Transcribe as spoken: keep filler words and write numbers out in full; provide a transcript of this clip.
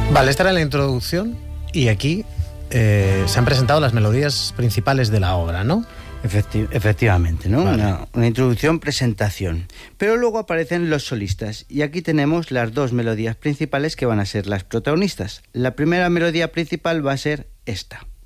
Vale, esta era la introducción y aquí eh, se han presentado las melodías principales de la obra, ¿no? Efecti- efectivamente, ¿no? Vale. Una, una introducción, presentación. Pero luego aparecen los solistas y aquí tenemos las dos melodías principales que van a ser las protagonistas. La primera melodía principal va a ser esta.